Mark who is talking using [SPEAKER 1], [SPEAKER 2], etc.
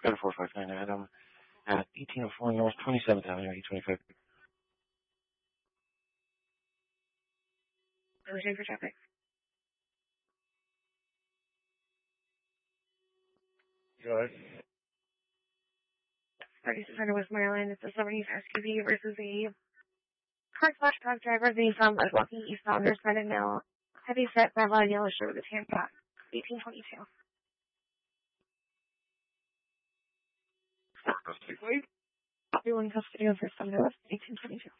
[SPEAKER 1] Got a 459 Adam at 1804 North 27th Avenue, 825.
[SPEAKER 2] Reserve for traffic.
[SPEAKER 1] Go ahead.
[SPEAKER 2] 3600 West Maryland. It's a celebrity SUV versus a car/truck driver. They from walking eastbound. There's red and male. Heavy set, brown yellow shirt with a tan top. 1822. Everyone custody of her son, 1822.